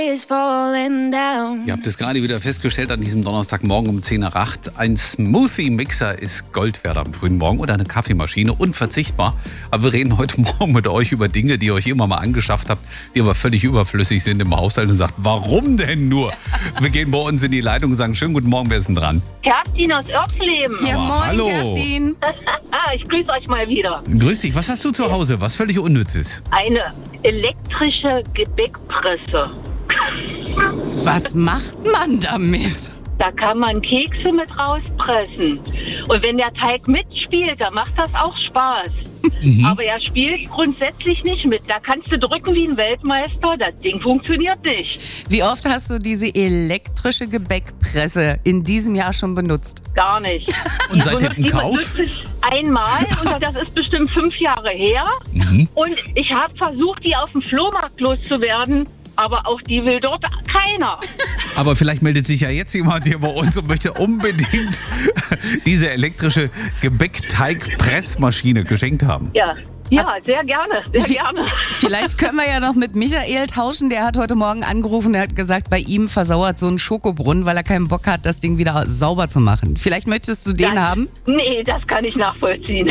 Ihr habt es gerade wieder festgestellt an diesem Donnerstagmorgen um 10 nach 8. Ein Smoothie-Mixer ist Gold wert am frühen Morgen oder eine Kaffeemaschine, unverzichtbar. Aber wir reden heute Morgen mit euch über Dinge, die ihr euch immer mal angeschafft habt, die aber völlig überflüssig sind im Haushalt und sagt, warum denn nur? Wir gehen bei uns in die Leitung und sagen, schönen guten Morgen, wer ist denn dran? Kerstin aus Oertzleben. Ja, Aber moin, hallo. Kerstin. Ich grüße euch mal wieder. Grüß dich, was hast du zu Hause? Was völlig Unnützes? Eine elektrische Gebäckpresse. Was macht man damit? Da kann man Kekse mit rauspressen. Und wenn der Teig mitspielt, dann macht das auch Spaß. Aber er spielt grundsätzlich nicht mit. Da kannst du drücken wie ein Weltmeister. Das Ding funktioniert nicht. Wie oft hast du diese elektrische Gebäckpresse in diesem Jahr schon benutzt? Gar nicht. Und seit dem Kauf? benutze ich einmal und das ist bestimmt 5 Jahre her. Und ich habe versucht, die auf dem Flohmarkt loszuwerden. Aber auch die will dort keiner. Aber vielleicht meldet sich ja jetzt jemand hier bei uns und möchte unbedingt diese elektrische Gebäckteigpressmaschine geschenkt haben. Ja, sehr gerne, sehr gerne. Vielleicht können wir ja noch mit Michael tauschen. Der hat heute Morgen angerufen, der hat gesagt, bei ihm versauert so ein Schokobrunnen, weil er keinen Bock hat, das Ding wieder sauber zu machen. Vielleicht möchtest du den haben? Nee, das kann ich nachvollziehen.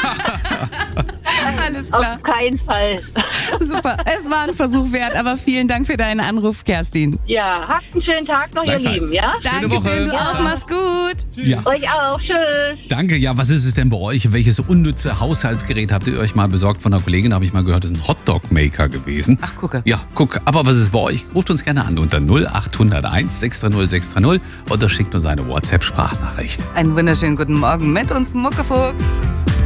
Alles klar. Auf keinen Fall. Super. Es war ein Versuch wert, aber vielen Dank für deinen Anruf, Kerstin. Ja, habt einen schönen Tag noch, ihr Gleichfalls. Lieben, ja? Schöne Woche. Dankeschön, du auch. Mach's gut. Ja. Euch auch, tschüss. Danke. Ja, was ist es denn bei euch? Welches unnütze Haushaltsgerät habt ihr euch mal besorgt? Von einer Kollegin habe ich mal gehört, das ist ein Hotdog-Maker gewesen. Ach, gucke. Ja, guck. Aber was ist bei euch? Ruft uns gerne an unter 0801 630 630 oder schickt uns eine WhatsApp-Sprachnachricht. Einen wunderschönen guten Morgen mit uns, Muckefuchs.